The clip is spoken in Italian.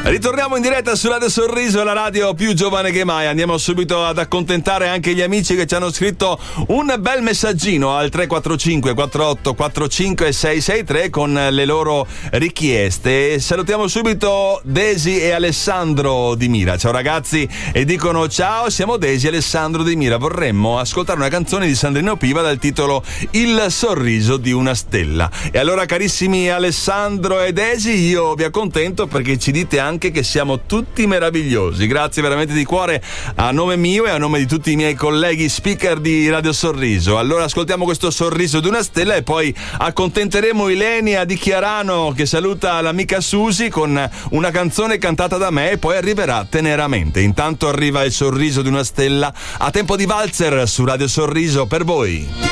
Ritorniamo in diretta su Radio Sorriso, la radio più giovane che mai. Andiamo subito ad accontentare anche gli amici che ci hanno scritto un bel messaggino al 345 48 45 663 con le loro richieste. Salutiamo subito Desi e Alessandro di Mira. Ciao ragazzi, e dicono: ciao, siamo Desi e Alessandro di Mira. Vorremmo ascoltare una canzone di Sandrino Piva dal titolo Il sorriso di una stella. E allora, carissimi Alessandro e Desi, io vi accontento perché ci dite anche che siamo tutti meravigliosi. Grazie veramente di cuore a nome mio e a nome di tutti i miei colleghi speaker di Radio Sorriso. Allora ascoltiamo questo sorriso di una stella e poi accontenteremo Ilenia di Chiarano che saluta l'amica Susi con una canzone cantata da me, e poi arriverà Teneramente. Intanto arriva il sorriso di una stella a tempo di valzer su Radio Sorriso per voi.